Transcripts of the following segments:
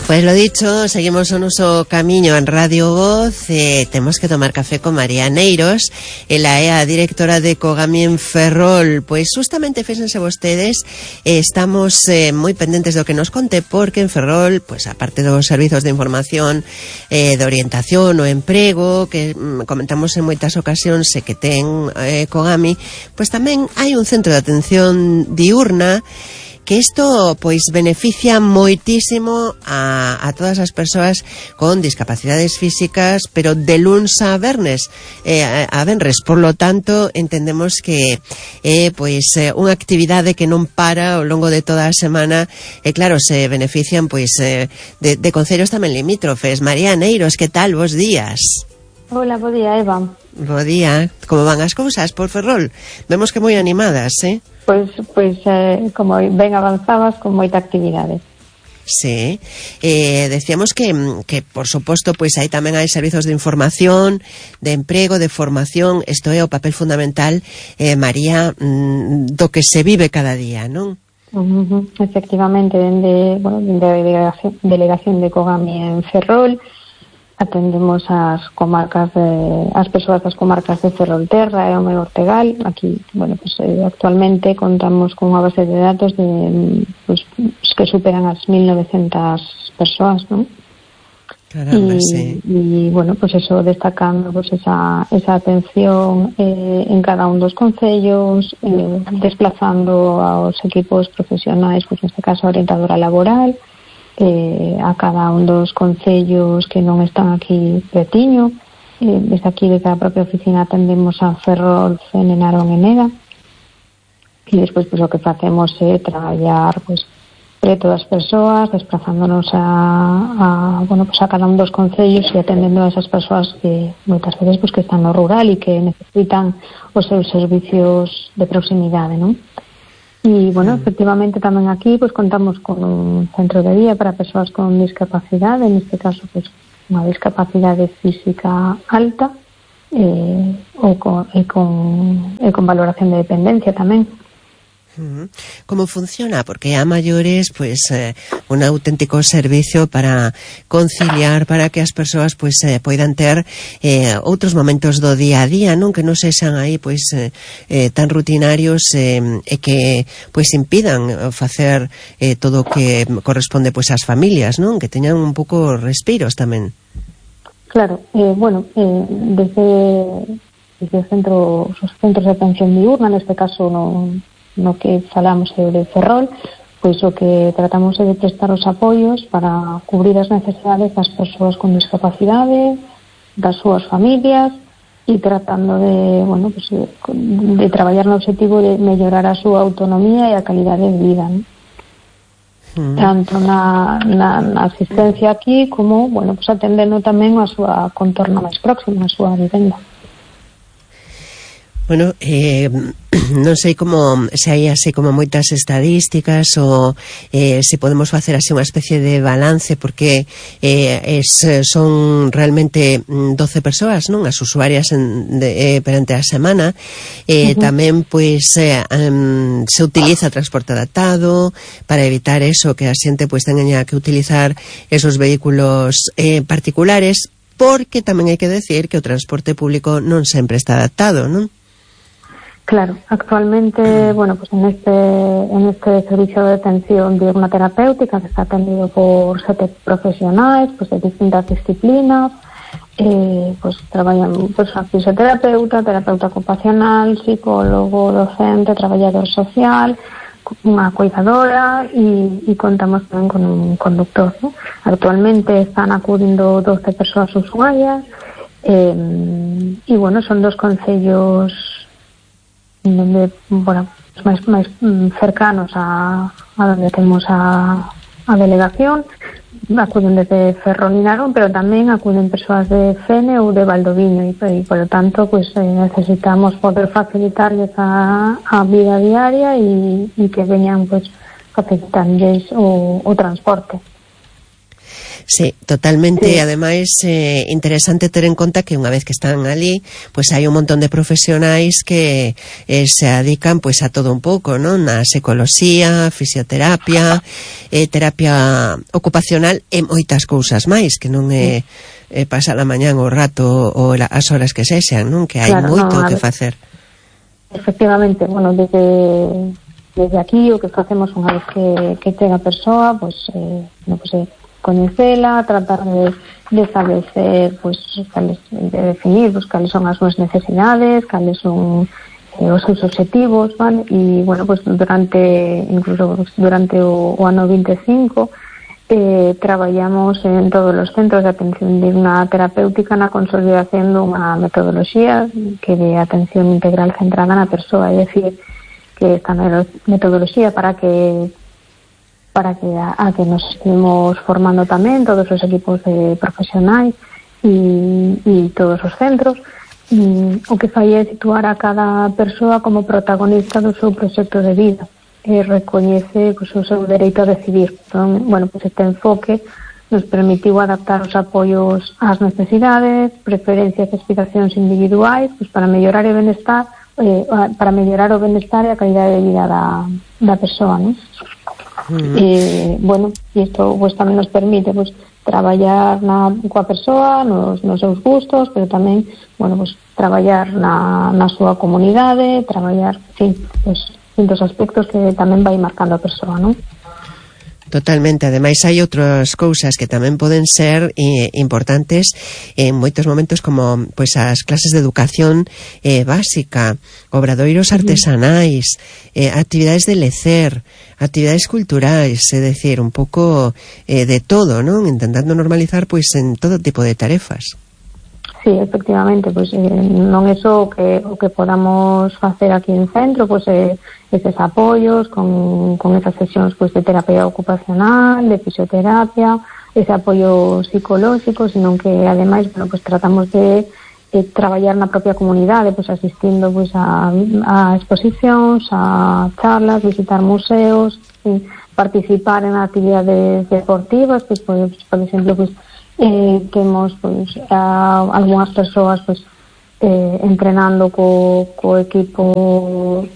Pues lo dicho, seguimos o noso camiño en Radio Voz. Temos que tomar café con María Neiros. Ela é a directora de Cogami en Ferrol. Pois justamente, fíxense vostedes, estamos moi pendentes do que nos conte, porque en Ferrol, pois aparte dos servizos de información, de orientación o emprego, que comentamos en moitas ocasións que ten Cogami, pois tamén hai un centro de atención diurna, que isto pois beneficia moitísimo a todas as persoas con discapacidades físicas, pero de luns a venres, por lo tanto entendemos que é pois unha actividade que non para ao longo de toda a semana, e claro, se benefician pois de concellos tamén limítrofes. María Neiros, que tal? Bos días. Hola, bo día, Eva. Bo día. Como van as cousas por Ferrol? Vemos que moi animadas, Pois como ben avanzadas, con moita actividade. Sí, decíamos que por suposto pois aí tamén hai servizos de información, de emprego, de formación. Isto é o papel fundamental, María, do que se vive cada día, non? Efectivamente, dende a delegación de Cogami en Ferrol atendemos as comarcas as persoas das comarcas de Ferrolterra e o meu Ortegal. Aquí, actualmente contamos con unha base de datos de que superan as 1900 persoas, non? Caramba, sí. E eso, destacando esa atención en cada un dos concellos, desplazando aos equipos profesionais, neste caso a orientadora laboral, a cada un dos concellos que non están aquí pretiño. Desde aquí, desde a propia oficina, atendemos a Ferrol, Fene, Narón e Neda, e despois o que facemos é traballar preto das persoas, desplazándonos a cada un dos concellos e atendendo a esas persoas que moitas veces que están no rural e que necesitan os seus servicios de proximidade, non? E, efectivamente, tamén aquí contamos con un centro de día para persoas con discapacidade, neste caso, unha discapacidade física alta, e con valoración de dependencia tamén. Como funciona? Porque a maiores, un auténtico servicio para conciliar, para que as persoas poidan ter outros momentos do día a día, non? Que non sexan aí tan rutinarios e que impidan facer todo o que corresponde ás familias, non? Que teñan un pouco respiros tamén. Claro, desde os centros de atención diurna, neste caso no que falamos de Ferrol, o que tratamos é de prestar os apoios para cubrir as necesidades das persoas con discapacidade, das súas familias, e tratando de traballar no objetivo de mellorar a súa autonomía e a calidade de vida, non? Tanto na asistencia aquí como, atendendo tamén a súa contorno máis próximo, a súa vivenda. Non sei se hai así como moitas estadísticas ou se podemos facer así unha especie de balance, porque son realmente 12 persoas, non? As usuarias perante a semana. Tamén se utiliza transporte adaptado para evitar eso, que a xente teña que utilizar esos vehículos particulares, porque tamén hai que decir que o transporte público non sempre está adaptado, non? Claro, actualmente, en este servicio de atención diurna terapéutica, que está atendido por 7 profesionais, de distintas disciplinas, traballan fisioterapeuta, terapeuta ocupacional, psicólogo, docente, traballador social, unha cuidadora, e contamos tamén con un conductor, ¿no? Actualmente están acudindo 12 persoas usuarias, son dos concellos donde, máis cercanos a donde temos a delegación. Acuden desde Ferrol e Narón, pero tamén acuden persoas de Fene ou de Valdoviño, e polo tanto necesitamos poder facilitarles a vida diaria e que veñan facilitarles o transporte. Sí, totalmente, sí. E ademais interesante ter en conta que unha vez que están ali, pois hai un montón de profesionais que se dedican pois a todo un pouco, non? A psicoloxía, fisioterapia, terapia ocupacional e moitas cousas máis, que non é pasar a mañán o rato ou as horas que sexan, non? Que hai Claro, moito non, que facer. Efectivamente, bueno, desde aquí o que facemos unha vez que chega a persoa, pois, coñecela, tratar de establecer, pois, de definir, pois, cales son as súas necesidades, cales son os seus obxectivos, vale? E, bueno, pois, incluso durante o ano 25, traballamos en todos os centros de atención digna terapéutica na consolidación dunha metodoloxía que de atención integral centrada na persoa, é dicir, que esta metodoloxía para que nos estemos formando tamén todos os equipos de profesionais e todos os centros, o que fai é situar a cada persoa como protagonista do seu proxecto de vida e recoñece pois, o seu dereito a decidir. Entón, bueno, pois este enfoque nos permitiu adaptar os apoios ás necesidades, preferencias e aspiracións individuais pois, para mellorar o benestar e a calidade de vida da persoa, ¿no? Bueno, e isto pois, tamén nos permite pois, traballar coa persoa nos seus gustos, pero tamén, bueno, pois, traballar na súa comunidade, traballar, sí, pois, distintos aspectos que tamén vai marcando a persoa, non? Totalmente, ademais hai outras cousas que tamén poden ser importantes en moitos momentos, como pois as clases de educación básica, obradoiros artesanais, actividades de lecer, actividades culturais, é dicir, un pouco de todo, non? Intentando normalizar pois en todo tipo de tarefas. Sí, efectivamente, pois non é só o que podamos facer aquí en centro, pois eses apoios con esas sesións pois de terapia ocupacional, de fisioterapia, ese apoio psicolóxico, sino que ademais, bueno, pois tratamos de traballar na propia comunidade, pois asistindo pois a exposicións, a charlas, visitar museos, participar en actividades deportivas, pois por exemplo, pois temos pois algunhas persoas pois entrenando co equipo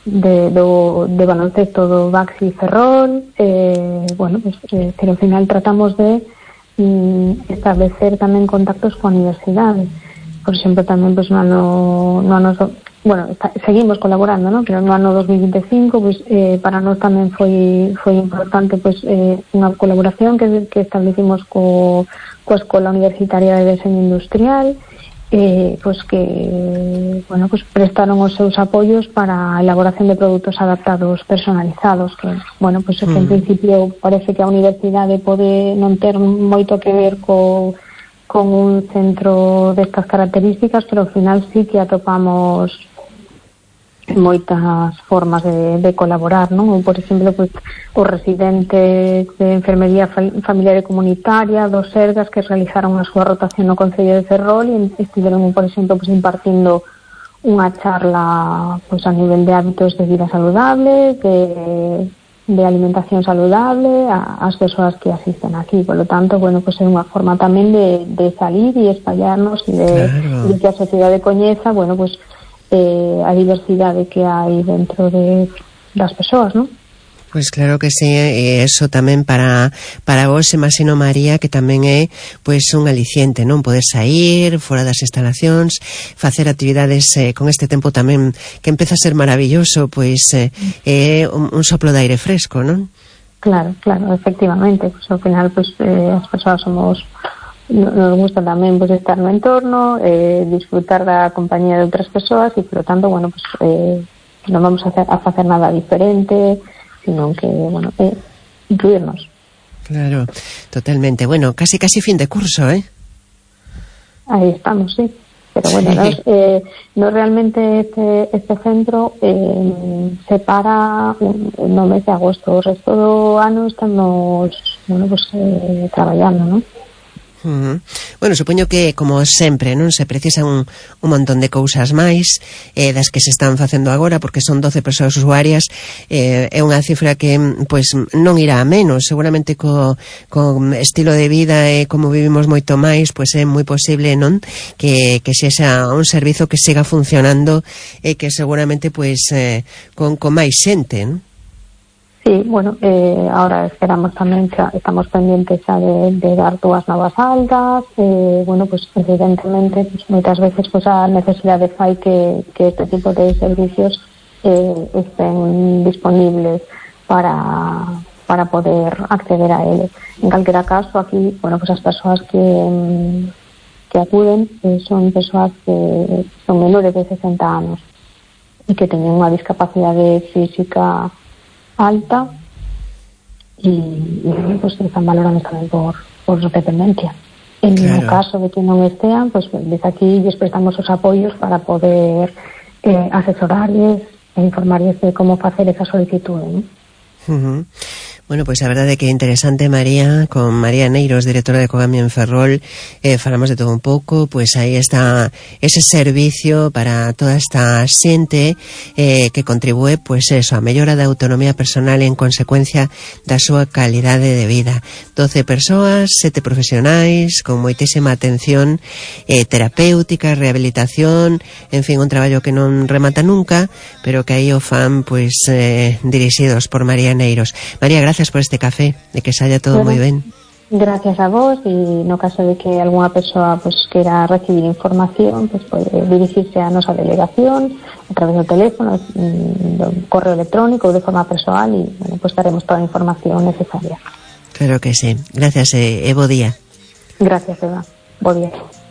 de baloncesto do Baxi Ferrol, bueno, pois ao final tratamos de establecer tamén contactos coa universidade. Por exemplo, tamén pois no ano seguimos colaborando, ¿no? Pero no ano 2025 pois para nós tamén foi importante pois unha colaboración que establecimos coa Escola Universitaria de Deseño Industrial, pois que bueno, pois prestaron os seus apoios para a elaboración de produtos adaptados personalizados, que bueno, pois en principio parece que a universidade pode non ter moito que ver con un centro destas características, pero ao final sí que atopamos moitas formas de colaborar, non? Por exemplo, pois, os residentes de enfermería familiar e comunitaria dos Sergas que realizaron a súa rotación no Concello de Ferrol e estiveron, por exemplo, pois, impartindo unha charla pois, a nivel de hábitos de vida saludable, de alimentación saludable ás persoas que asisten aquí. Por lo tanto, bueno, pues é unha forma tamén de salir e espallarnos e de que a sociedade coñeza, bueno, pues a diversidade que hai dentro das persoas, non? Pois claro que sí, e eso tamén para vos, imagino, María, que tamén é pois un aliciente, non? Poder sair fora das instalacións, facer actividades con este tempo tamén que empeza a ser maravilloso, pois é un soplo de aire fresco, non? Claro, efectivamente, pues, ao final pues, as persoas nos gusta tamén pues, estar no entorno, disfrutar da compañía de outras persoas e, por lo tanto, bueno, pues, non vamos a facer nada diferente, sino que, bueno, incluirnos. Claro, totalmente. Bueno, casi fin de curso, ¿eh? Ahí estamos, sí. Pero bueno, no realmente este centro se para no mes de agosto. O resto do ano estamos, bueno, pues, traballando, ¿no? Bueno, supoño que, como sempre, non se precisan un montón de cousas máis das que se están facendo agora, porque son 12 persoas usuarias, é unha cifra que pois non irá a menos. Seguramente co estilo de vida e como vivimos moito máis, pois é moi posible, non, que sexa un servizo que siga funcionando e que seguramente pois con máis xente, non? Sí, bueno, ahora esperamos tamén que estamos pendientes xa de dar dúas novas altas, bueno, pues evidentemente pues, moitas veces pues, a necesidade fai que este tipo de servicios estén disponibles para poder acceder a eles. En calquera caso, aquí, bueno, pues as persoas que acuden son persoas que son menores de 60 anos e que teñen unha discapacidade física alta y pues están valorados tamén por dependencia. En o caso de que non estean, pues desde aquí les prestamos os apoios para poder asesorarles e informarles de como facer esa solicitude, ¿no? Bueno, pois a verdade é que é interesante, María, con María Neiros, directora de Cogami en Ferrol, falamos de todo un pouco, pois aí está ese servicio para toda esta xente que contribúe, pois eso, a mellora da autonomía personal e en consecuencia da súa calidade de vida. 12 persoas, 7 profesionais, con moitísima atención terapéutica, rehabilitación, en fin, un traballo que non remata nunca, pero que aí o fan, pois, dirixidos por María Neiros. María, gracias por este café, de que saia todo moi ben. Gracias a vos, e no caso de que algunha persoa pues, queira recibir información, pues, pode dirigirse a nosa delegación a través do teléfono, do correo electrónico ou de forma persoal e bueno, pues, daremos toda a información necesaria. Claro que sí. Gracias e bo día. Gracias, Eva. Bo día.